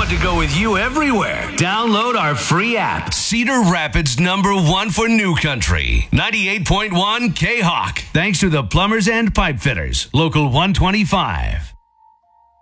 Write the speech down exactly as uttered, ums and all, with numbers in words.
want to go with you everywhere. Download our free app. Cedar Rapids number one for New Country. ninety-eight point one K-Hawk. Thanks to the Plumbers and Pipe Fitters. Local one twenty-five.